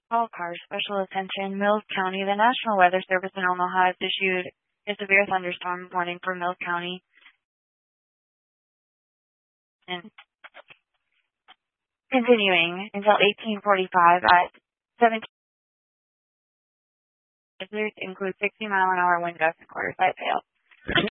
All cars, special attention, Mills County. The National Weather Service in Omaha has issued a severe thunderstorm warning for Mills County. And continuing until 1845 at 17, include 60-mile-an-hour wind gusts and quarter-side hail.